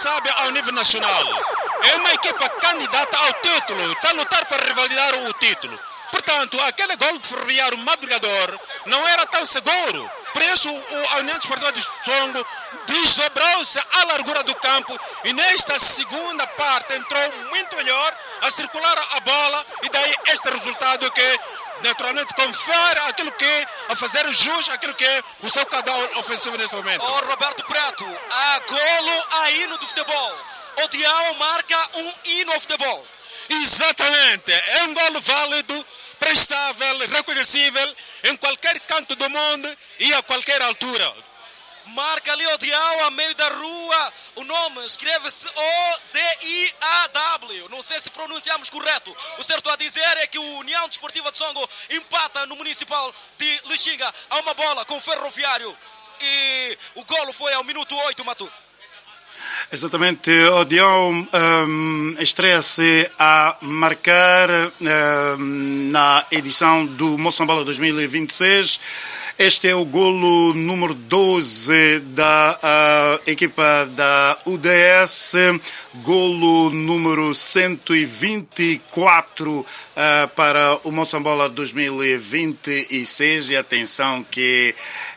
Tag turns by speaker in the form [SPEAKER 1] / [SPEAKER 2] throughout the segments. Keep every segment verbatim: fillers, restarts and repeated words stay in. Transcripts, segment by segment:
[SPEAKER 1] sabe, ao nível nacional. É uma equipa candidata ao título, está a lutar para revalidar o título. Portanto, aquele gol de Ferroviário madrugador não era tão seguro. Por isso, a União Desportiva de Songo desdobrou-se à largura do campo e nesta segunda parte entrou muito melhor a circular a bola e daí este resultado que naturalmente confere aquilo que é a fazer jus aquilo que é o seu caudal ofensivo neste momento.
[SPEAKER 2] Oh, Roberto Preto, há golo, há hino do futebol. O Diao marca um hino ao futebol.
[SPEAKER 1] Exatamente, é um golo válido, prestável, reconhecível em qualquer canto do mundo e a qualquer altura.
[SPEAKER 2] Marca ali o Diao a meio da rua, o nome escreve-se O D I A W, não sei se pronunciamos correto. O certo a dizer é que o União Desportiva de Songo empata no Municipal de Lixinga a uma bola com o Ferroviário e o golo foi ao minuto oito, Matus.
[SPEAKER 3] Exatamente, o Diao um, estreia-se a marcar um, na edição do Moçambola dois mil e vinte e seis. Este é o golo número doze da uh, equipa da U D S, golo número cento e vinte e quatro uh, para o Moçambola dois mil e vinte e seis. E atenção que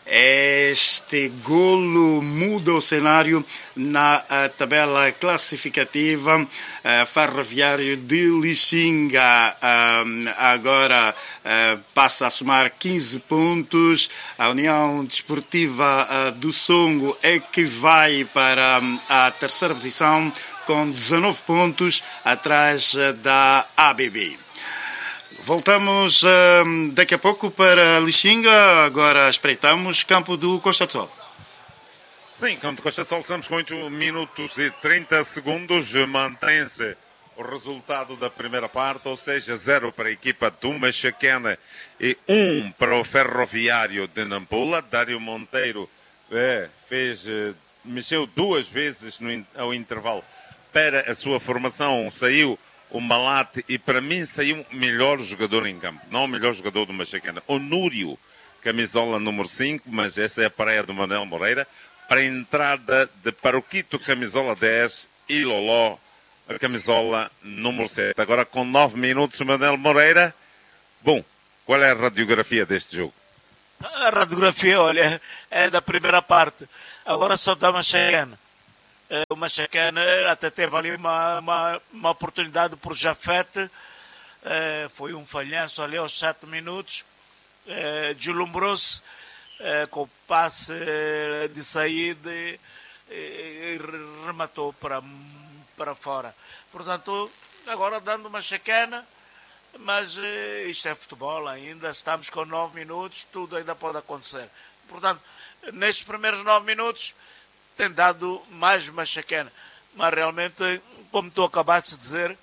[SPEAKER 3] este golo muda o cenário na uh, tabela classificativa. Uh, Ferroviário de Lixinga uh, agora uh, passa a somar quinze pontos. A União Desportiva uh, do Songo é que vai para um, a terceira posição com dezanove pontos atrás uh, da A B B. Voltamos uh, daqui a pouco para Lixinga, agora espreitamos campo do Costa do Sol.
[SPEAKER 4] Sim, campo do Costa do Sol, estamos com oito minutos e trinta segundos, mantém-se o resultado da primeira parte, ou seja, zero para a equipa do Machaquena e um para o Ferroviário de Nampula. Dário Monteiro é, fez, mexeu duas vezes no, ao intervalo para a sua formação, saiu o Malate e para mim saiu o melhor jogador em campo, não o melhor jogador do Machaquena, o Núrio, camisola número cinco, mas essa é a praia do Manuel Moreira, para a entrada de Paroquito, camisola dez, e Loló, a camisola número sete. Agora com nove minutos, Manuel Moreira. Bom, qual é a radiografia deste jogo?
[SPEAKER 5] A radiografia, olha, é da primeira parte. Agora só dá Machaquena. O Machaquena até teve ali uma, uma, uma oportunidade por Jafete. Foi um falhanço ali aos sete minutos. Deslumbrou-se com o passe de saída e, e rematou para, para fora. Portanto, agora dando uma chacana, mas isto é futebol ainda, estamos com nove minutos, tudo ainda pode acontecer. Portanto, nestes primeiros nove minutos, tem dado mais uma chacana. Mas realmente, como tu acabaste de dizer,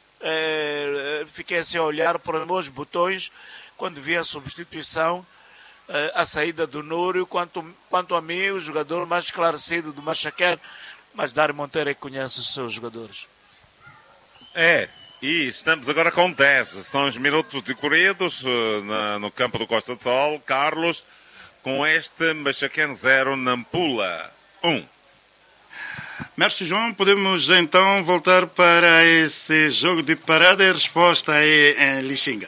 [SPEAKER 5] é, fiquei assim a olhar para os meus botões quando vi a substituição, a saída do Núrio. Quanto, quanto a mim, o jogador mais esclarecido do Machaquena, mas Dário Monteiro é que conhece os seus jogadores.
[SPEAKER 4] É, e estamos agora com dez. São os minutos decorridos uh, no campo do Costa do Sol. Carlos, com este Machaquena zero, Nampula um.
[SPEAKER 3] Merci, João. Podemos então voltar para esse jogo de parada e resposta aí em Lixinga.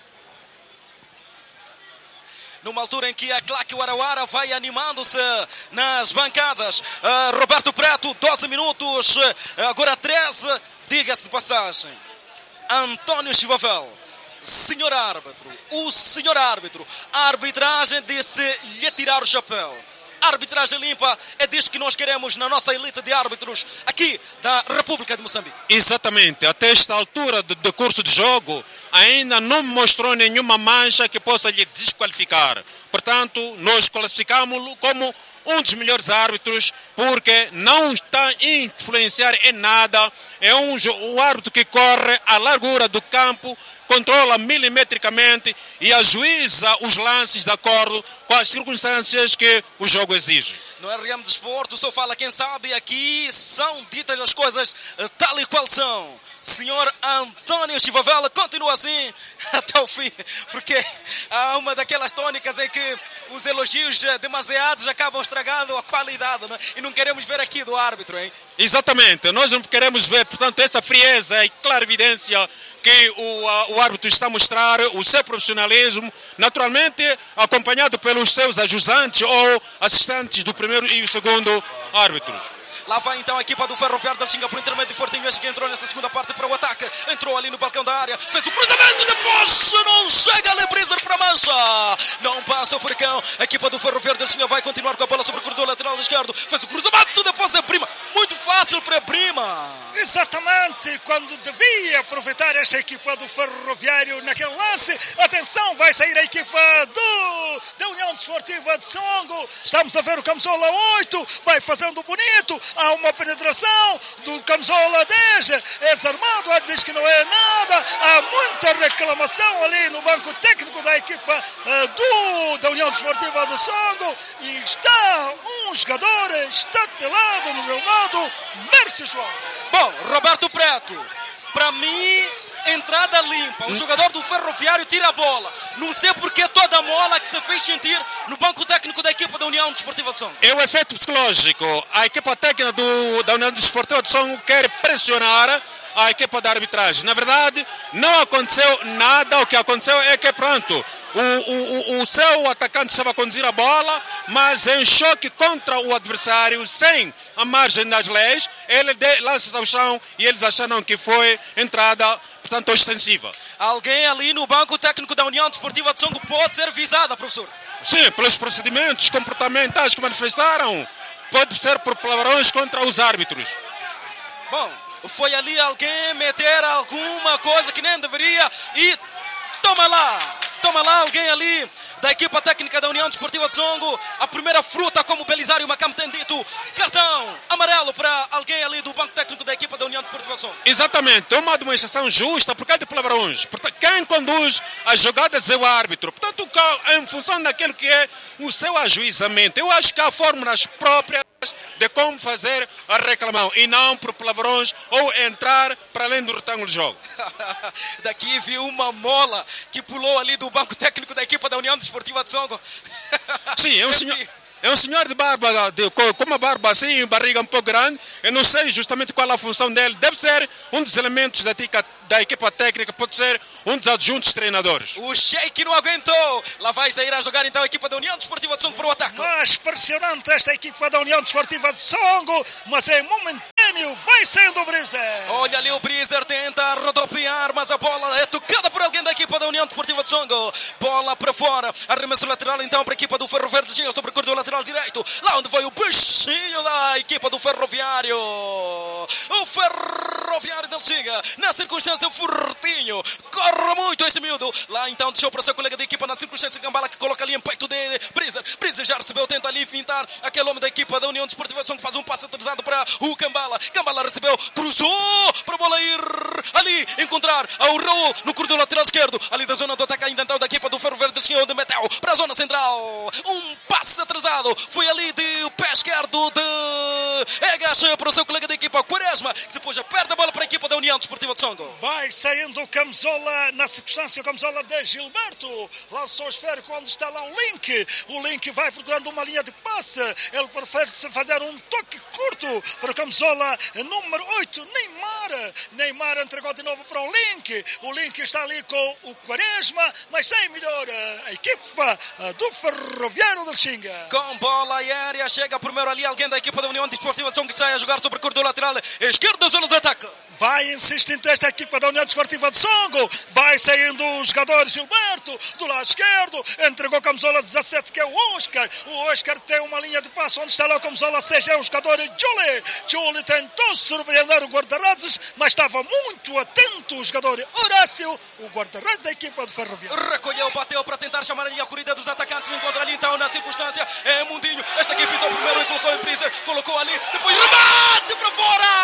[SPEAKER 2] Numa altura em que a Claque Warauara vai animando-se nas bancadas. Uh, Roberto Preto, doze minutos, uh, agora treze, diga-se de passagem. António Chivavel, senhor árbitro, o senhor árbitro, a arbitragem disse-lhe tirar o chapéu. A arbitragem limpa é disto que nós queremos na nossa elite de árbitros aqui da República de Moçambique.
[SPEAKER 1] Exatamente, até esta altura do, do curso de jogo ainda não mostrou nenhuma mancha que possa lhe desqualificar. Portanto, nós classificamos-lo como um dos melhores árbitros porque não está a influenciar em nada. É um, um árbitro que corre à largura do campo, controla milimetricamente e ajuiza os lances de acordo com as circunstâncias que o jogo exige.
[SPEAKER 2] No R M Desporto, só fala quem sabe, aqui são ditas as coisas tal e qual são. Senhor António Chivavela, continua assim até o fim, porque há uma daquelas tônicas em que os elogios demasiados acabam estragando a qualidade, né? E não queremos ver aqui do árbitro, hein?
[SPEAKER 1] Exatamente, nós não queremos ver, portanto, essa frieza e clara evidência que o, o árbitro está a mostrar, o seu profissionalismo, naturalmente acompanhado pelos seus ajudantes ou assistentes do primeiro e o segundo árbitros.
[SPEAKER 2] Lá vai então a equipa do Ferroviário da Xinga por intermédio de Fortinho, este que entrou nessa segunda parte para o ataque. Entrou ali no balcão da área, fez o cruzamento, depois não chega ali Brizer para a mancha. Não passa o Furacão. A equipa do Ferroviário da Xinga vai continuar com a bola sobre o corredor lateral esquerdo. Fez o cruzamento, depois a Prima. Muito fácil para a Prima.
[SPEAKER 6] Exatamente, quando devia aproveitar esta equipa do Ferroviário naquele lance. Atenção, vai sair a equipa do, da União Desportiva de Songo. Estamos a ver o camisola oito, vai fazendo bonito. Há uma penetração do camisola dez, é desarmado, o árbitro diz que não é nada. Há muita reclamação ali no banco técnico da equipa uh, do, da União Desportiva de Songo. E está um jogador estatelado no relvado, Mércio João.
[SPEAKER 2] Bom, Roberto Preto, para mim, entrada limpa. O jogador do Ferroviário tira a bola. Não sei porque toda a mola que se fez sentir no banco técnico da equipa da União Desportiva de Songo.
[SPEAKER 1] É o efeito psicológico. A equipa técnica do, da União Desportiva de Songo quer pressionar a equipa da arbitragem. Na verdade, não aconteceu nada. O que aconteceu é que, pronto, o, o, o seu atacante estava a conduzir a bola, mas em choque contra o adversário, sem a margem das leis, ele lança ao chão e eles acharam que foi entrada, portanto, ostensiva.
[SPEAKER 2] Alguém ali no banco técnico da União Desportiva de Songo pode ser visada, professor?
[SPEAKER 1] Sim, pelos procedimentos comportamentais que manifestaram. Pode ser por palavrões contra os árbitros.
[SPEAKER 2] Bom, foi ali alguém meter alguma coisa que nem deveria e toma lá, toma lá alguém ali da equipa técnica da União Desportiva de Songo. A primeira fruta, como o Belisário Macam tem dito, cartão amarelo para alguém ali do banco técnico da equipa da União Desportiva de Songo.
[SPEAKER 1] Exatamente, é uma administração justa por causa de palavrões. Quem conduz as jogadas é o árbitro. Portanto, em função daquilo que é o seu ajuizamento, eu acho que há fórmulas próprias de como fazer a reclamação e não por palavrões ou entrar para além do retângulo de jogo.
[SPEAKER 2] Daqui viu uma mola que pulou ali do banco técnico da equipa da União Desportiva de Songo.
[SPEAKER 1] Sim, é um senhor, é um senhor de barba, de, com uma barba assim, barriga um pouco grande. Eu não sei justamente qual é a função dele. Deve ser um dos elementos da, tica, da equipa técnica, pode ser um dos adjuntos treinadores.
[SPEAKER 2] O Sheik não aguentou. Lá vai sair a jogar então a equipa da União Desportiva de Songo para o ataque.
[SPEAKER 6] Mas pressionante esta equipa da União Desportiva de Songo, mas é momentâneo, vai saindo o Brizer.
[SPEAKER 2] Olha ali o Brizer, tenta rodopiar, mas a bola é tocada por alguém da equipa da União Desportiva de Songo. Bola para fora, arremesso lateral então para a equipa do Ferroviário de Xinga sobre o corredor lateral direito, lá onde foi o bichinho da equipa do Ferroviário. O Ferroviário de Xinga, na circunstância Fortinho, corre muito esse miúdo. Lá então deixou para o seu colega de equipa na circunstância Gambala, que coloca ali em peito de Brizer. Brizer já recebeu, tenta ali fintar aquele homem da equipa da União Desportiva de Songo, que faz um passe atrasado para o Gambala. Gambala recebeu, cruzou para a bola ir ali, encontrar ao Raul no corredor lateral esquerdo, ali da zona do ataque ainda então da equipa do Ferroviário de Xinga, onde meteu para a zona central. Um passe atrasado, foi ali de pé esquerdo de Egas para o seu colega de equipa Quaresma, que depois já perde a bola para a equipa da União Desportiva de Songo.
[SPEAKER 6] Vai saindo o camisola, na circunstância o camisola de Gilberto, lançou o esférico onde está lá o Link. O Link vai procurando uma linha de passe, ele prefere fazer um toque curto para o camisola número oito, Neymar. Neymar entregou de novo para o Link. O Link está ali com o Quaresma, mas sem melhor a equipa do Ferroviário de Xinga.
[SPEAKER 2] Com bola aérea, chega primeiro ali alguém da equipa da União Desportiva de Songo, que sai a jogar sobre o corredor lateral esquerdo da zona de ataque.
[SPEAKER 6] Vai insistindo esta equipa da União Desportiva de Songo, vai saindo o jogador Gilberto do lado esquerdo, entregou a camisola dezassete, que é o Oscar. O Oscar tem uma linha de passo onde está lá a camisola seis, é o jogador Julie. Julie tentou surpreender o guarda-redes, mas estava muito atento o jogador Horácio, o guarda-redes da equipa de Ferroviário.
[SPEAKER 2] Recolheu, bateu para tentar chamar ali a corrida dos atacantes, encontra ali então na circunstância, é Mundinho, este aqui fitou primeiro e colocou em Brizer, colocou ali, depois remate para fora!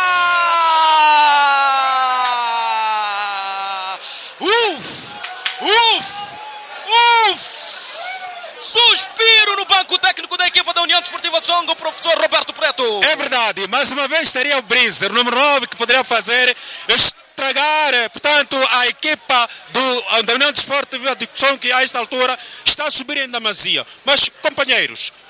[SPEAKER 2] Uf! Uf! Uf! Suspiro no banco técnico da equipa da União Desportiva de Songo, o professor Roberto Preto.
[SPEAKER 1] É verdade, mais uma vez seria o Brizer, número nove, que poderia fazer estragar, portanto, a equipa do, da União Desportiva de Songo, que a esta altura está a subir em demasia. Mas, companheiros,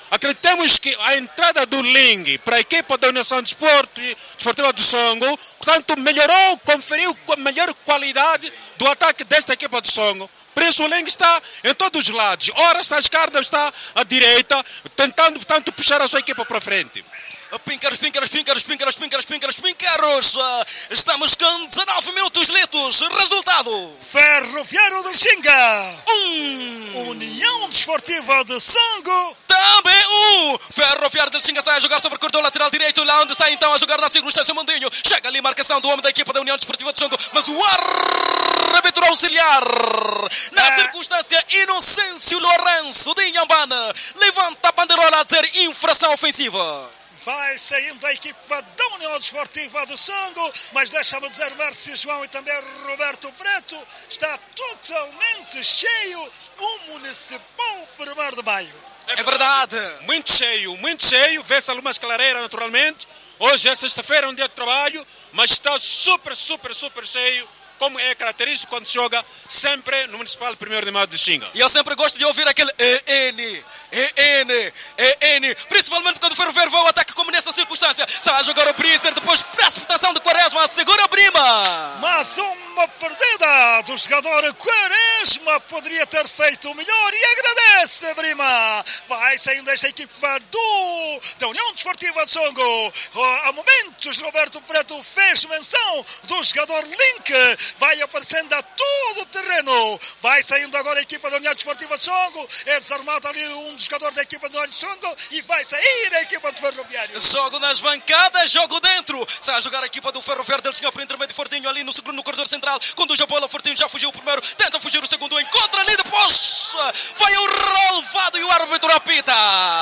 [SPEAKER 1] acreditamos que a entrada do Ling para a equipa da União de Desporto e Desportiva do Songo, portanto, melhorou, conferiu a melhor qualidade do ataque desta equipa do Songo. Por isso o Ling está em todos os lados. Ora está à esquerda, está à direita, tentando, portanto, puxar a sua equipa para frente.
[SPEAKER 2] Píncaros, píncaros, píncaros, píncaros, píncaros, píncaros, píncaros. Estamos com dezanove minutos litos. Resultado:
[SPEAKER 6] Ferroviário de Lixinga
[SPEAKER 2] um.
[SPEAKER 6] União Desportiva de Songo
[SPEAKER 2] também um. Ferroviário de Lixinga sai a jogar sobre o corredor lateral direito, lá onde está então a jogar na circunstância Mondinho. Chega ali a marcação do homem da equipa da União Desportiva de Songo, mas o árbitro auxiliar na
[SPEAKER 6] é.
[SPEAKER 2] circunstância Inocêncio Lourenço de Inhambane levanta a banderola a dizer infração ofensiva.
[SPEAKER 6] Vai saindo a equipa da União Desportiva de Songo, mas deixa-me dizer, Márcio João e também Roberto Preto, está totalmente cheio o Municipal primeiro de Maio.
[SPEAKER 2] É verdade.
[SPEAKER 1] Muito cheio, muito cheio. Vê-se algumas clareiras naturalmente. Hoje é sexta-feira, é um dia de trabalho, mas está super, super, super cheio. Como é característico quando se joga sempre no Municipal primeiro de Maio de Lixinga.
[SPEAKER 2] E eu sempre gosto de ouvir aquele E N, E N, E N, principalmente quando o Ferroviário vai ao ataque como nessa circunstância. Sai a jogar o Brizer, depois precipitação de Quaresma, segura a Brima.
[SPEAKER 6] Mas uma perdida do jogador Quaresma poderia ter feito o melhor e agradece, Brima. Vai saindo esta equipa do, da União Desportiva de Songo. Há momentos Roberto Preto fez menção do jogador Link. Vai aparecendo a todo o terreno. Vai saindo agora a equipa da União Desportiva de Songo. É desarmado ali um dos jogadores da equipa da União de Songo. E vai sair a equipa do Ferroviário.
[SPEAKER 2] Jogo nas bancadas, jogo dentro. Sai a jogar a equipa do Ferroviário del Lixinga por intermédio de Fortinho ali no segundo, no corredor central. Conduz a bola, Fortinho já fugiu o primeiro. Tenta fugir o segundo, encontra ali depois. Vai o relevado e o árbitro apita.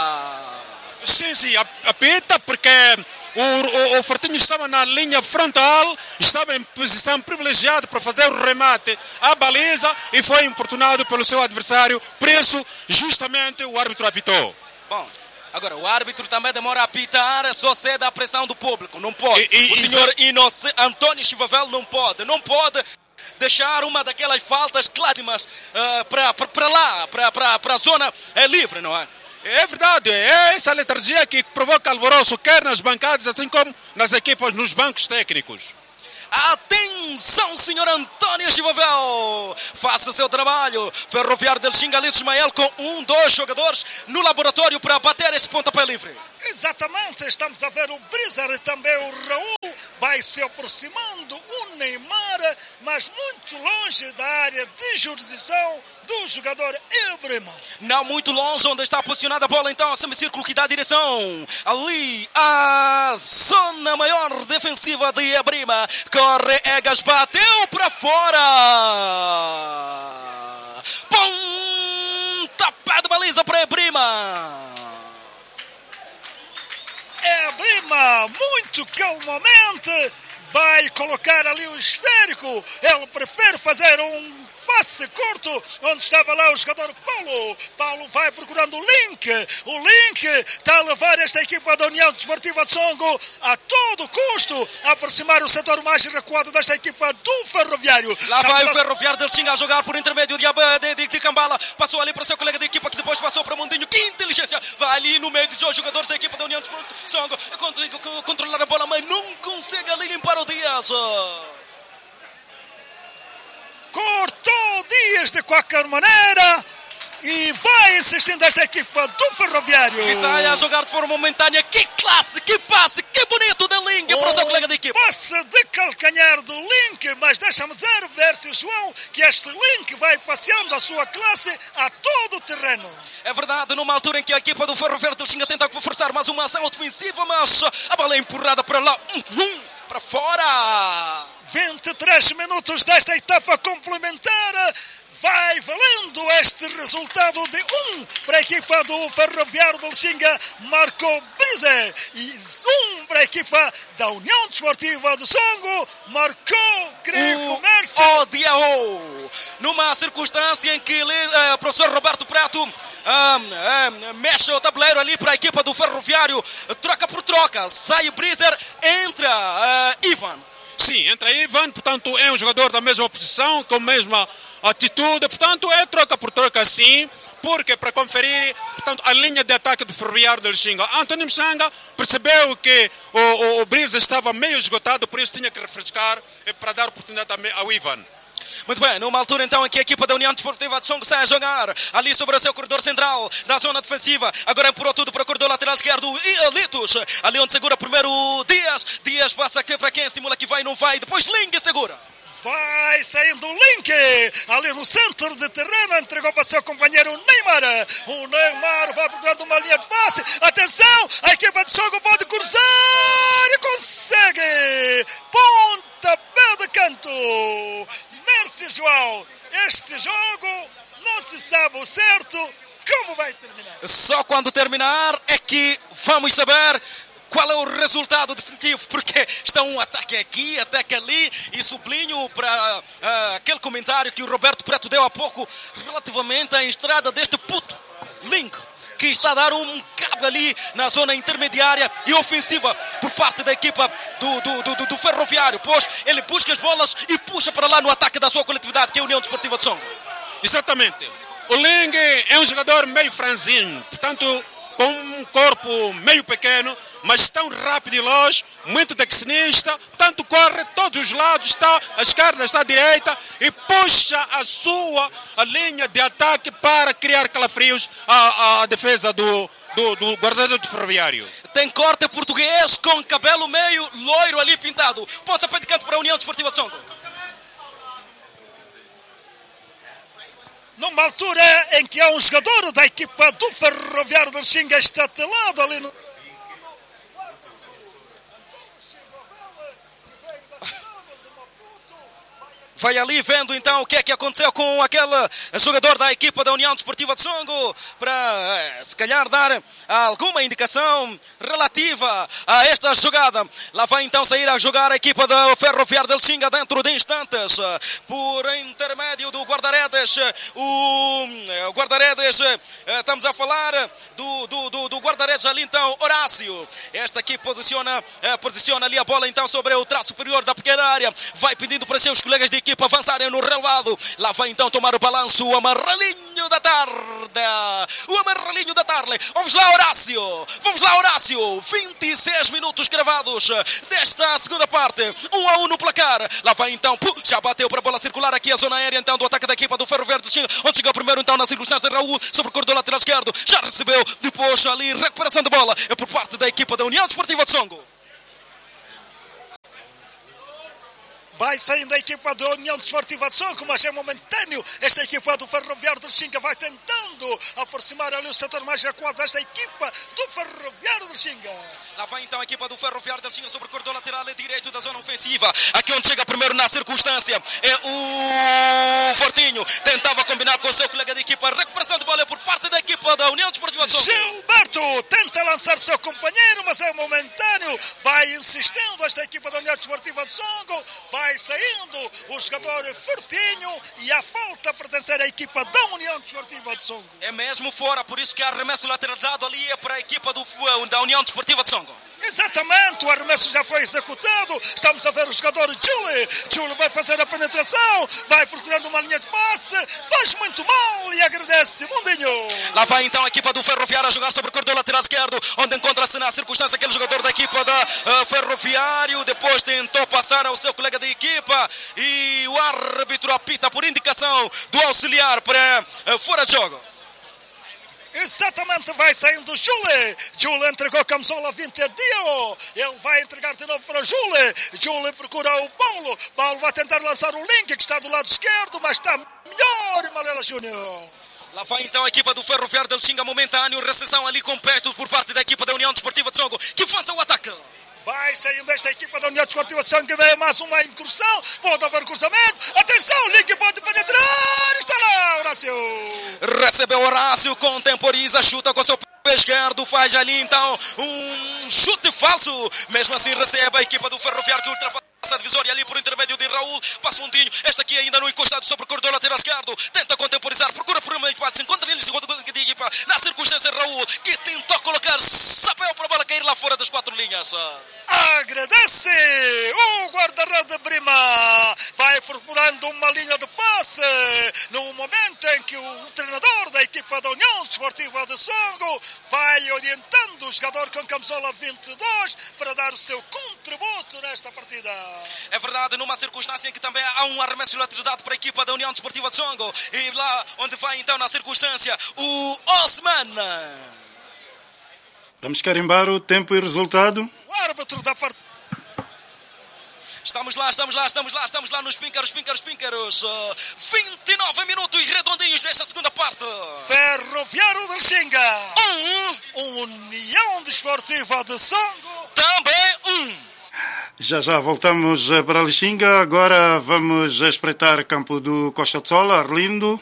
[SPEAKER 1] Sim, sim, apita porque o, o, o Fortinho estava na linha frontal, estava em posição privilegiada para fazer o remate à baliza e foi importunado pelo seu adversário. Por isso, justamente, o árbitro apitou.
[SPEAKER 2] Bom, agora, o árbitro também demora a apitar, só cede à pressão do público. Não pode.
[SPEAKER 1] E, e,
[SPEAKER 2] o senhor Inoce... Antônio Chivavel não pode. Não pode deixar uma daquelas faltas clássicas uh, para lá, para a zona é livre, não é?
[SPEAKER 1] É verdade, é essa letargia que provoca alvoroço, quer nas bancadas, assim como nas equipas, nos bancos técnicos.
[SPEAKER 2] Atenção, senhor Antônio Chivavel, faça o seu trabalho. Ferroviário del Lixinga, Litos Ismael com um, dois jogadores no laboratório para bater esse pontapé livre.
[SPEAKER 6] Exatamente, estamos a ver o Brizer e também o Raul. Vai se aproximando o Neymar, mas muito longe da área de jurisdição do jogador Ebrima.
[SPEAKER 2] Não muito longe, onde está posicionada a bola então, a semicírculo que dá a direção ali a zona maior defensiva de Ebrima. Corre Egas, bateu para fora. Pontapé de baliza para Ebrima.
[SPEAKER 6] Ebrima, muito calmamente, vai colocar ali o esférico. Ele prefere fazer um passe curto, onde estava lá o jogador Paulo. Paulo vai procurando o Link. O Link está a levar esta equipa da União Desportiva de Songo a todo custo a aproximar o setor mais recuado desta equipa do Ferroviário.
[SPEAKER 2] Lá
[SPEAKER 6] Estamos
[SPEAKER 2] vai
[SPEAKER 6] a...
[SPEAKER 2] o Ferroviário del Lixinga a jogar por intermédio de, de, de, de Cambala. Passou ali para o seu colega de equipa, que depois passou para Mondinho. Que inteligência! Vai ali no meio dos dois jogadores da equipa da União Desportiva de Songo. Consegue controlar a bola, mas não consegue ali limpar o Dias.
[SPEAKER 6] Cortou Dias de qualquer maneira e vai insistindo esta equipa do Ferroviário.
[SPEAKER 2] Que sai a jogar de forma momentânea. Que classe, que passe, que bonito de Link para o seu colega de equipa.
[SPEAKER 6] Passe de calcanhar do Link, mas deixa-me dizer, Vércio João, que este Link vai passeando a sua classe a todo o terreno.
[SPEAKER 2] É verdade, numa altura em que a equipa do Ferroviário del Lixinga tenta forçar mais uma ação defensiva, mas a bola é empurrada para lá, uhum, para fora.
[SPEAKER 6] vinte e três minutos desta etapa complementar. Vai valendo este resultado de um para a equipa do Ferroviário del Lixinga, Marco Brize, e um para a equipa da União Desportiva de Songo, marcou Grego Mércio.
[SPEAKER 2] O Diao, numa circunstância em que o uh, professor Roberto Preto uh, uh, mexe o tabuleiro ali para a equipa do Ferroviário, troca por troca, sai o Brizer, entra uh, Ivan.
[SPEAKER 1] Sim, entra Ivan, portanto é um jogador da mesma posição, com a mesma atitude, portanto é troca por troca sim, porque para conferir, portanto, a linha de ataque do Ferroviário de Lichinga. António Mchanga percebeu que o, o, o Brisa estava meio esgotado, por isso tinha que refrescar para dar oportunidade também ao Ivan.
[SPEAKER 2] Muito bem, numa altura então em que a equipa da União Desportiva de Songo sai a jogar ali sobre o seu corredor central da zona defensiva, agora empurrou tudo para o corredor lateral esquerdo e Alitos, ali onde segura primeiro Dias, Dias passa aqui para quem, simula que vai, não vai, depois Ling segura.
[SPEAKER 6] Vai saindo o Link ali no centro de terreno, entregou para seu companheiro Neymar. O Neymar vai procurando uma linha de passe. Atenção, a equipa de Songo pode cruzar e consegue. Pontapé de canto. Merci, João. Este jogo não se sabe o certo como vai terminar.
[SPEAKER 2] Só quando terminar é que vamos saber qual é o resultado definitivo, porque está um ataque aqui, ataque ali, e sublinho para uh, aquele comentário que o Roberto Preto deu há pouco relativamente à estrada deste puto Link, que está a dar um cabo ali na zona intermediária e ofensiva por parte da equipa do, do, do, do Ferroviário, pois ele busca as bolas e puxa para lá no ataque da sua coletividade, que é a União Desportiva de Songo.
[SPEAKER 1] Exatamente. O Ling é um jogador meio franzino, portanto, com um corpo meio pequeno, mas tão rápido e veloz, muito tecnicista, portanto corre todos os lados, está à esquerda, está à direita e puxa a sua a linha de ataque para criar calafrios à, à defesa do, do, do guarda-redes do Ferroviário.
[SPEAKER 2] Tem corte português com cabelo meio loiro ali pintado. Pontapé de canto para a União Desportiva de Songo.
[SPEAKER 6] Numa altura em que há um jogador da equipa do Ferroviário de Lichinga estatelado ali no...
[SPEAKER 2] Vai ali vendo então o que é que aconteceu com aquele jogador da equipa da União Desportiva de Songo para, se calhar, dar alguma indicação relativa a esta jogada. Lá vai então sair a jogar a equipa da Ferroviário de Lichinga dentro de instantes, por intermédio do guarda-redes. O guarda-redes, estamos a falar do, do, do, do guarda-redes ali então, Horácio. Este aqui posiciona, posiciona ali a bola então sobre o traço superior da pequena área. Vai pedindo para seus colegas de equipa avançarem no relevado. Lá vai então tomar o balanço o amarelinho da tarde. O amarelinho da tarde. Vamos lá, Horácio. Vamos lá, Horácio. vinte e seis minutos gravados desta segunda parte. Um a um no placar. Lá vai então. Já bateu para a bola circular aqui a zona aérea então do ataque da equipa do Ferroviário de Lichinga, onde chegou primeiro então na circunstância Raul sobre o corredor lateral esquerdo. Já recebeu depois ali recuperação de bola. É por parte da equipa da União Desportiva de Songo.
[SPEAKER 6] Vai saindo a equipa da União Desportiva de Songo, mas é momentâneo. Esta equipa do Ferroviário de Lichinga vai tentando aproximar ali o setor mais recuado desta equipa do Ferroviário de Lichinga.
[SPEAKER 2] Lá vai então a equipa do Ferroviário de Lichinga sobre o corredor lateral direito da zona ofensiva. Aqui onde chega primeiro na circunstância é o Fortinho. Tentava combinar com o seu colega de equipa. Recuperação de bola por parte da equipa da União Desportiva de Songo.
[SPEAKER 6] Gilberto tenta lançar seu companheiro, mas é momentâneo. Vai insistindo esta equipa da União Desportiva de Songo. Vai saindo o jogador Fortinho e a falta pertencer à equipa da União Desportiva de Songo.
[SPEAKER 2] É mesmo fora, por isso que a arremesso lateralizado ali é para a equipa do, da União Desportiva de Songo.
[SPEAKER 6] Exatamente, o arremesso já foi executado. Estamos a ver o jogador Julie. Julie vai fazer a penetração, vai procurando uma linha de passe, faz muito mal e agradece Mundinho.
[SPEAKER 2] Lá vai então a equipa do Ferroviário a jogar sobre o corredor lateral esquerdo, onde encontra-se na circunstância aquele jogador da equipa da uh, Ferroviário. Depois tentou passar ao seu colega de equipa e o árbitro apita por indicação do auxiliar para uh, fora de jogo.
[SPEAKER 6] Exatamente, vai saindo Jule. Jule entregou a camisola vinte a Dio. Ele vai entregar de novo para Jule. Jule procura o Paulo. Paulo vai tentar lançar o Link, que está do lado esquerdo, mas está melhor e Malela Júnior.
[SPEAKER 2] Lá vai então a equipa do Ferroviário de Lichinga, momentâneo, recessão ali com perto por parte da equipa da União Desportiva de Songo, que faça o ataque.
[SPEAKER 6] Vai saindo esta equipa da União Desportiva de Songo, que vem mais uma incursão. Pode haver cruzamento. Atenção, Link pode penetrar. Está lá, Horácio.
[SPEAKER 2] Recebeu Horácio, contemporiza, chuta com seu pé esquerdo, faz ali então um chute falso. Mesmo assim recebe a equipa do Ferroviário, que ultrapassa a divisória ali por intermédio de Raul. Passa um tinho, este aqui ainda no encostado sobre o corredor lateral esquerdo. Tenta contemporizar, procura por uma empate, se encontra ele segundo de equipa. Na circunstância Raul, que tentou colocar chapéu para a bola cair lá fora das quatro linhas.
[SPEAKER 6] Agradece o guarda-redes de Brima. vai perfurando uma linha de passe no momento em que o treinador da equipa da União Desportiva de Songo vai orientando o jogador com camisola vinte e dois para dar o seu contributo nesta partida.
[SPEAKER 2] É verdade, numa circunstância em que também há um arremesso lateralizado para a equipa da União Desportiva de Songo, e lá onde vai então na circunstância o Osman.
[SPEAKER 3] Vamos carimbar o tempo e resultado.
[SPEAKER 6] O árbitro da partida.
[SPEAKER 2] Estamos lá, estamos lá, estamos lá, estamos lá nos píncaros, píncaros, píncaros. Uh, vinte e nove minutos e redondinhos desta segunda parte.
[SPEAKER 6] Ferroviário de Lixinga.
[SPEAKER 2] Um.
[SPEAKER 6] União Desportiva de Songo.
[SPEAKER 2] Também um.
[SPEAKER 3] Já já voltamos para Lixinga. Agora vamos espreitar campo do Costa do Sol, Arlindo.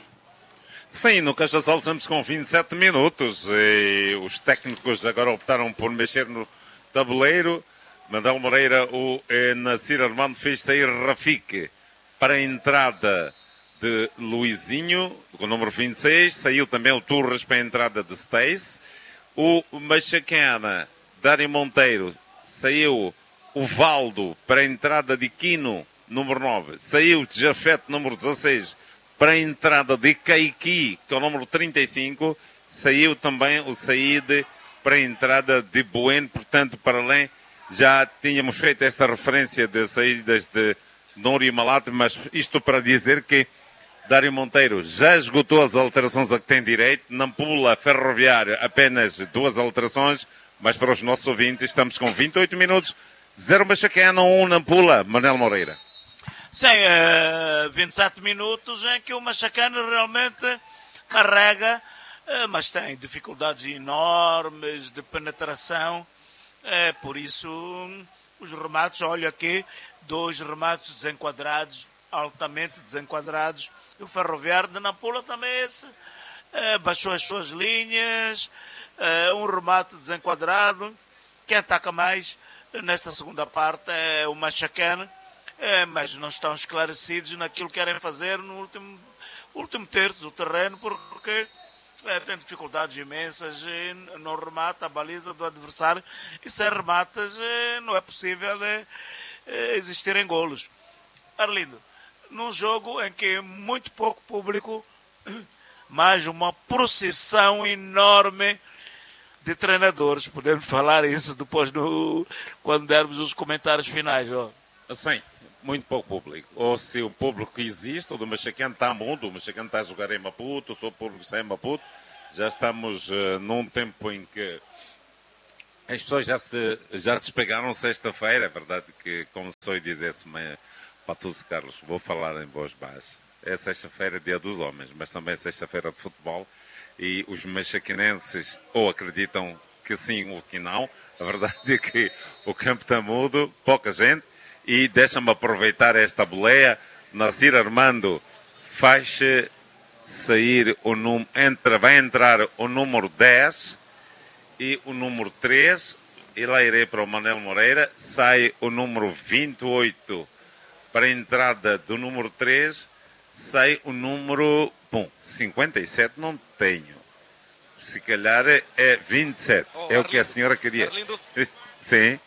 [SPEAKER 4] Sim, no Costa do Sol estamos com vinte e sete minutos. E os técnicos agora optaram por mexer no tabuleiro. Mandel Moreira, o eh, Nasir Armando fez sair Rafik para a entrada de Luizinho, com o número vinte e seis. Saiu também o Torres para a entrada de Stace. O Machacana, Dário Monteiro, saiu o Valdo para a entrada de Quino, número nove. Saiu Jafet, número dezasseis, para a entrada de Caiki, que é o número trinta e cinco. Saiu também o Saíde para a entrada de Bueno, portanto, para além. Já tínhamos feito esta referência de saídas de Nouri Malate, mas isto para dizer que Dário Monteiro já esgotou as alterações a que tem direito. Nampula, Ferroviário, apenas duas alterações, mas para os nossos ouvintes estamos com vinte e oito minutos. Zero Machacana, um Nampula. Manel Moreira.
[SPEAKER 5] Sim, uh, vinte e sete minutos em que o Machacana realmente carrega, uh, mas tem dificuldades enormes de penetração. É, por isso, os remates, olha aqui, dois remates desenquadrados, altamente desenquadrados. E o Ferroviário de Nampula também esse, é, baixou as suas linhas, é, um remate desenquadrado. Quem ataca mais nesta segunda parte é o Machacana, é, mas não estão esclarecidos naquilo que querem fazer no último, último terço do terreno, porque... É, tem dificuldades imensas, não remata a baliza do adversário e sem rematas não é possível existirem golos. Arlindo, num jogo em que muito pouco público, mas uma procissão enorme de treinadores, podemos falar isso depois no, quando dermos os comentários finais. Ó.
[SPEAKER 4] Sim, muito pouco público. Ou se o público existe, o do Machacana está mudo, o Machacana está a jogar em Maputo, o seu público está em Maputo. Já estamos uh, num tempo em que as pessoas já se já despegaram sexta-feira. É verdade que, como sou e dizer-se, Patuso Carlos, vou falar em voz baixa. É sexta-feira, dia dos homens, mas também é sexta-feira de futebol. E os machaquinenses ou acreditam que sim ou que não. A verdade é que o campo está mudo, pouca gente. E deixa-me aproveitar esta boleia. Nasir Armando faz sair o número, entra, vai entrar o número dez e o número três, e lá irei para o Manel Moreira. Sai o número vinte e oito para a entrada do número três, sai o número bom, cinquenta e sete não tenho, se calhar é vinte e sete, oh, é Arlindo, o que a senhora queria.
[SPEAKER 2] Arlindo.
[SPEAKER 4] Sim.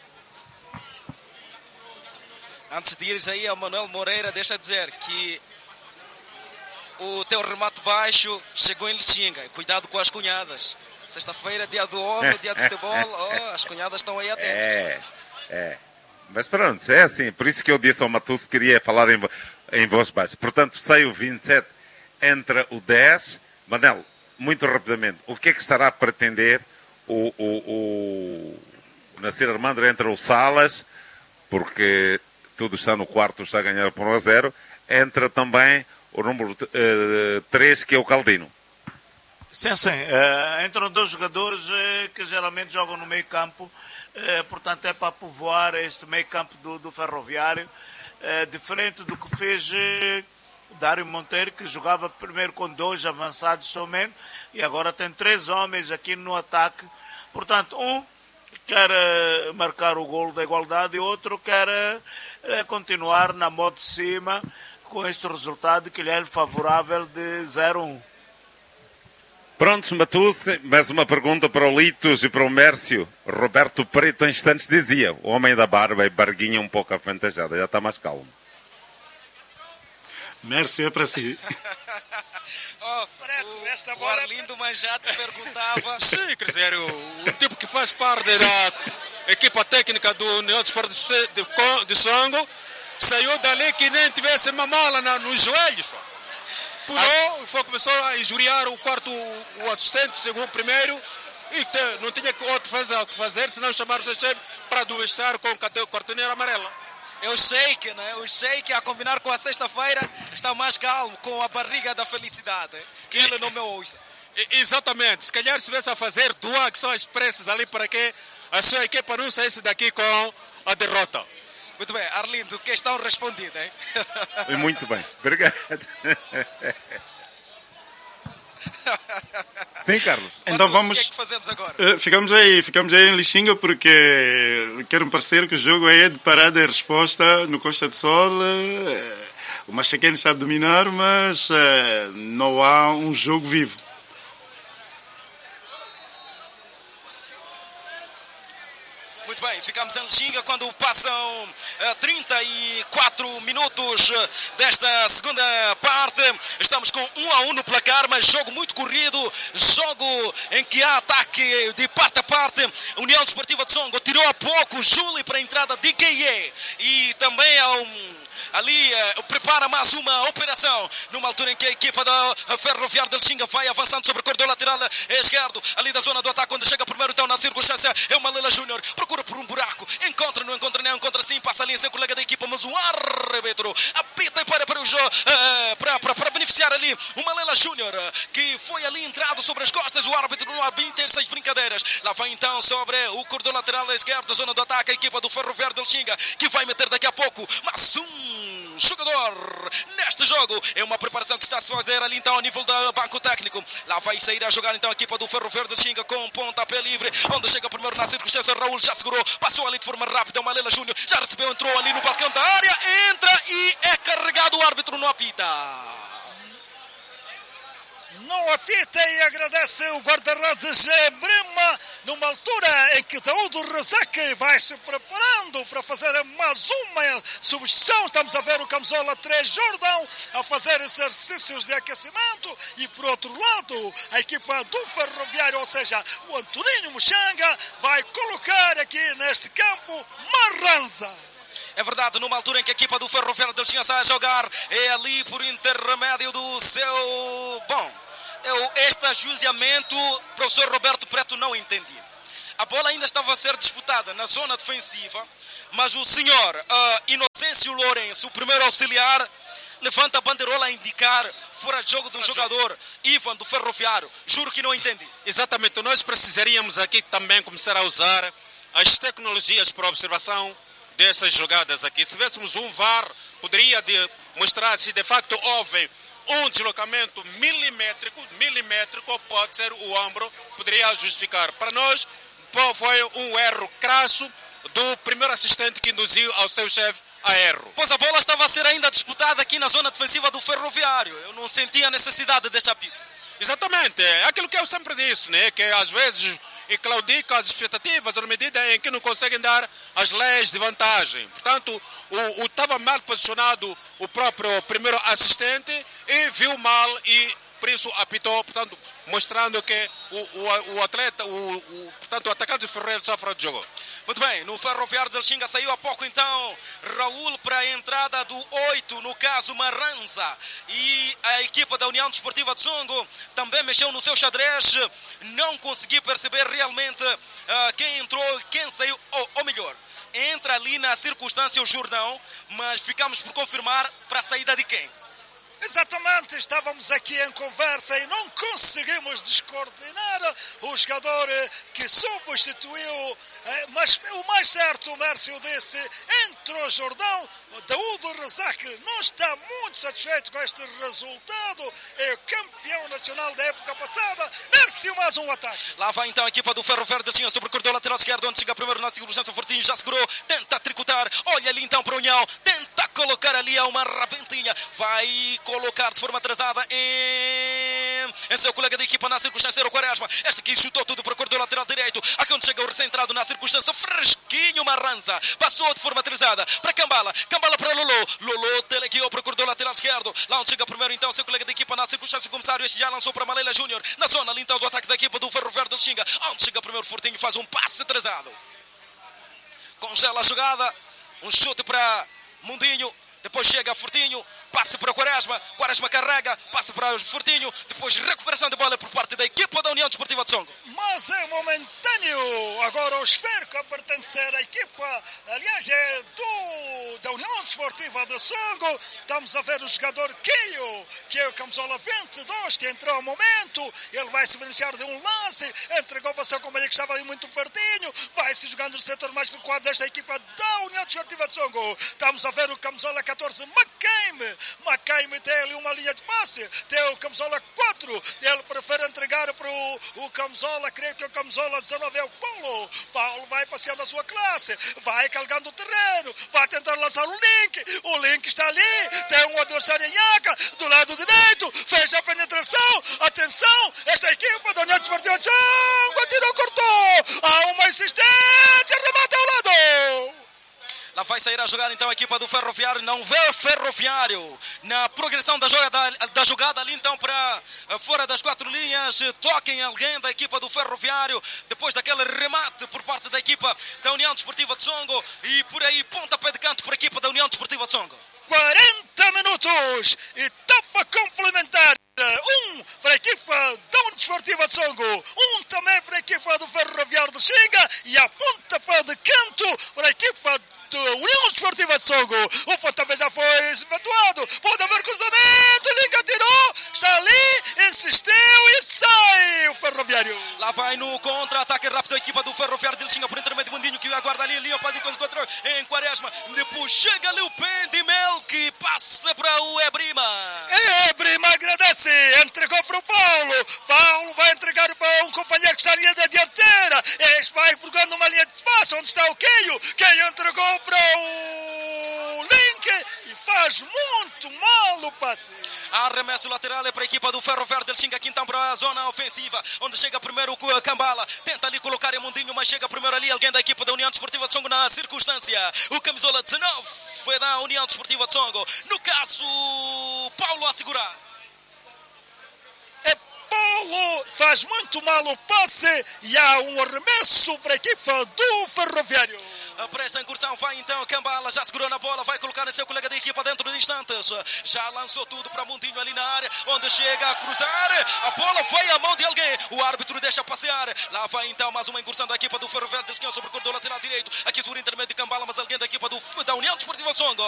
[SPEAKER 2] Antes de ires aí ao Manuel Moreira, deixa dizer que o teu remate baixo chegou em Lixinga. Cuidado com as cunhadas. Sexta-feira, dia do homem, dia do futebol. Oh, as cunhadas estão aí atentas.
[SPEAKER 4] É, é. Mas pronto, é assim. Por isso que eu disse ao Matus que queria falar em, em voz baixa. Portanto, sai o vinte e sete, entra o dez. Manel, muito rapidamente, o que é que estará a pretender o, o, o Nasir Armando? Entra o Salas, porque tudo está no quarto, está a ganhar por um a zero. Entra também o número uh, três, que é o Caldino.
[SPEAKER 5] Sim, sim. Uh, entram dois jogadores uh, que geralmente jogam no meio campo, uh, portanto é para povoar este meio campo do, do Ferroviário, uh, diferente do que fez uh, Dário Monteiro, que jogava primeiro com dois avançados somente, e agora tem três homens aqui no ataque. Portanto, um quer uh, marcar o golo da igualdade e outro quer uh, continuar na mão de cima, com este resultado que lhe é favorável de zero a um.
[SPEAKER 4] Prontos, Matusse, mais uma pergunta para o Litos e para o Mércio. Roberto Preto, em instantes, dizia: o homem da barba e barguinha um pouco avantajada, já está mais calmo.
[SPEAKER 3] Merci, é para si.
[SPEAKER 2] Oh,
[SPEAKER 6] Preto, esta
[SPEAKER 2] o, o
[SPEAKER 6] bola é
[SPEAKER 2] Arlindo Manjato perguntava.
[SPEAKER 1] Sim, quer dizer, o, o tipo que faz parte da equipa técnica do União Desportiva de, de, de Songo saiu dali que nem tivesse uma mala na, nos joelhos. Pô. Pulou e foi, começou a injuriar o quarto, o assistente, o segundo, o primeiro, e te, não tinha outro fazer, fazer, senão chamaram o seu chefe para admoestar com o cartoneiro amarelo.
[SPEAKER 2] É o Sheik, né? O Sheik, a combinar com a sexta-feira, está mais calmo, com a barriga da felicidade, que ele não me ouça.
[SPEAKER 1] Exatamente, se calhar se tivesse a fazer duas ações expressas ali para que a sua equipa não saísse daqui com a derrota.
[SPEAKER 2] Muito bem, Arlindo, questão respondida, hein?
[SPEAKER 4] Muito bem, obrigado. Sim, Carlos.
[SPEAKER 3] Então
[SPEAKER 2] Matheus,
[SPEAKER 3] vamos.
[SPEAKER 2] O que é que fazemos agora?
[SPEAKER 3] Uh, ficamos aí, ficamos aí em Lixinga porque quero me parecer que o jogo é de parada e resposta no Costa do Sol. Uh, o Machaquene está a dominar, mas uh, não há um jogo vivo.
[SPEAKER 2] Muito bem, ficamos em Lixinga quando passam uh, trinta e quatro minutos uh, desta segunda parte. Estamos com um a um no placar, mas jogo muito corrido, jogo em que há ataque de parte a parte. União Desportiva de Songo tirou há pouco Júlio para a entrada de K E e também há um... Ali uh, prepara mais uma operação numa altura em que a equipa da Ferroviária de Lixinga vai avançando sobre o corredor lateral esquerdo, ali da zona do ataque, quando chega primeiro então na circunstância é o Malela Júnior, procura por um buraco, encontra, não encontra, nem encontra sim, passa ali sem colega da equipa, mas o árbitro apita e para para o jogo, uh, para, para, para beneficiar ali o Malela Júnior, uh, que foi ali entrado sobre as costas, o árbitro não há seis brincadeiras, lá vai então sobre o corredor lateral esquerdo, da zona do ataque, a equipa do Ferroviário de Lixinga, que vai meter daqui a pouco mais um jogador neste jogo. É uma preparação que está a se fazer ali então ao nível do banco técnico. Lá vai sair a jogar então a equipa do Ferroviário de Lixinga com pontapé livre, onde chega primeiro na circunstância. Raul já segurou, passou ali de forma rápida. O Malela Júnior já recebeu, entrou ali no balcão da área, entra e é carregado. O árbitro não apita.
[SPEAKER 6] Não apita e agradece o guarda-redes Brema numa altura em que Daúdo Razak vai se preparando para fazer mais uma substituição. Estamos a ver o camisola três Jordão a fazer exercícios de aquecimento e por outro lado a equipa do Ferroviário, ou seja, o Antoninho Muxanga, vai colocar aqui neste campo Marranza.
[SPEAKER 2] É verdade, numa altura em que a equipa do Ferroviário de Lixinga sai a jogar, é ali por intermédio do seu... Bom, eu, este ajuizamento, professor Roberto Preto, não entendi. A bola ainda estava a ser disputada na zona defensiva, mas o senhor uh, Inocêncio Lourenço, o primeiro auxiliar, levanta a bandeirola a indicar fora de jogo do jogador Ivan do Ferroviário. Juro que não entendi.
[SPEAKER 1] Exatamente, nós precisaríamos aqui também começar a usar as tecnologias para observação dessas jogadas aqui. Se tivéssemos um V A R, poderia de mostrar se de facto houve um deslocamento milimétrico, milimétrico, pode ser o ombro, poderia justificar. Para nós, foi um erro crasso do primeiro assistente que induziu ao seu chefe a erro.
[SPEAKER 2] Pois a bola estava a ser ainda disputada aqui na zona defensiva do Ferroviário. Eu não sentia a necessidade deste apito.
[SPEAKER 1] Exatamente, é aquilo que eu sempre disse, né? Que às vezes e claudica as expectativas na medida em que não conseguem dar as leis de vantagem. Portanto, o estava mal posicionado o próprio primeiro assistente e viu mal e por isso apitou, portanto, mostrando que o, o, o atleta, o, o, portanto, o atacante do Ferreira está fora de jogo.
[SPEAKER 2] Muito bem, no Ferroviário de Lixinga saiu há pouco então Raul para a entrada do oito, no caso Marranza, e a equipa da União Desportiva de Songo também mexeu no seu xadrez. Não consegui perceber realmente uh, quem entrou, quem saiu, ou, ou melhor, entra ali na circunstância o Jordão, mas ficamos por confirmar para a saída de quem?
[SPEAKER 6] Exatamente, estávamos aqui em conversa e não conseguimos descoordenar o jogador que substituiu, mas o mais certo, o Mércio disse, entrou o Jordão. Daúdo Razak não está muito satisfeito com este resultado, é o campeão nacional da época passada. Mércio, mais um ataque.
[SPEAKER 2] Lá vai então a equipa do Ferroviário de Lixinga sobre o corredor lateral esquerdo, onde chega primeiro na circunstância, Fortinho já segurou, tenta tricotar, olha ali então para a União, tenta colocar ali a uma rabentinha. Vai colocar de forma atrasada em, em seu colega de equipa na circunstância, o Quaresma. Este aqui chutou tudo para o corredor lateral direito. Aqui onde chega o recentrado na circunstância, fresquinho Marranza. Passou de forma atrasada para Cambala. Cambala para Lolo. Lolo teleguiou para o corredor lateral esquerdo. Lá onde chega primeiro então seu colega de equipa na circunstância, comissário. Este já lançou para Malela Júnior. Na zona ali então do ataque da equipa do Ferroviário de Lixinga. Onde chega primeiro Fortinho, faz um passe atrasado. Congela a jogada. Um chute para Mundinho. Depois chega Fortinho. Passe para o Quaresma. Quaresma carrega. Passe para o Fortinho. Depois recuperação de bola por parte da equipa da União Desportiva de Songo.
[SPEAKER 6] Mas é momentâneo. Agora o esférico a pertencer à equipa, aliás, é do, da União Desportiva de Songo. Estamos a ver o jogador Keio, que é o camisola vinte e dois, que entrou ao momento. Ele vai se beneficiar de um lance. Entregou para o seu companheiro que estava ali muito pertinho. Vai se jogando no setor mais recuado desta equipa da União Desportiva de Songo. Estamos a ver o camisola catorze, McCaime. McCaime tem ali uma linha de passe. Tem o camisola quatro. Ele prefere entregar para o, o camisola, creio que é o camisola dezanove, é o Paulo. Paulo vai passeando a sua classe. Vai carregando o terreno. Vai tentar lançar o Link. O Link está ali. Tem um adversário em Iaca. Do lado direito. Fez a penetração. Atenção. Esta equipa da União Desportiva de Songo atirou, cortou. Há uma insistência. Remata ao lado.
[SPEAKER 2] Lá vai sair a jogar então a equipa do Ferroviário. Não vê o Ferroviário na progressão da jogada, da jogada ali então para fora das quatro linhas. Toca em alguém da equipa do Ferroviário. Depois daquele remate por parte da equipa da União Desportiva de Songo. E por aí pontapé de canto para a equipa da União Desportiva de Songo.
[SPEAKER 6] quarenta minutos. Etapa complementar. Um para a equipa da União Desportiva de Songo. Um também para a equipa do Ferroviário de Xinga. E a pontapé de canto para a equipa da União Desportiva de Songo. O pontapé já foi efetuado. Pode haver cruzamento. O Link atirou. Está ali. Insistiu e sai o Ferroviário.
[SPEAKER 2] Lá vai no contra-ataque rápido a equipa do Ferroviário de Lixinga por intermédio de Mundinho, que aguarda ali. Linha para encontrar em Quaresma. Depois chega ali o Pendimel, que passa para o Ebrima.
[SPEAKER 6] Ebrima agradece. Entregou para o Paulo. Paulo vai entregar para um companheiro que está ali da dianteira. Este vai jogando uma linha de espaço onde está o Keio. Keio entregou para o Link e faz muito mal o passe.
[SPEAKER 2] Arremesso lateral é para a equipa do Ferroviário de Lixinga, aqui então para a zona ofensiva, onde chega primeiro o Cambala. Tenta ali colocar em Mundinho, mas chega primeiro ali alguém da equipa da União Desportiva de Songo na circunstância. O camisola dezanove foi da União Desportiva de Songo. No caso, Paulo a segurar.
[SPEAKER 6] É Paulo, faz muito mal o passe e há um arremesso para a equipa do Ferroviário.
[SPEAKER 2] Para esta incursão vai então Cambala, já segurou na bola, vai colocar no seu colega de equipa dentro de instantes. Já lançou tudo para Mundinho ali na área, onde chega a cruzar. A bola foi à mão de alguém. O árbitro deixa passear. Lá vai então mais uma incursão da equipa do Ferroviário de Lixinga sobre o corredor lateral direito. Aqui sobre o intermédio de Cambala, mas alguém da equipa do, da União Desportiva de Songo.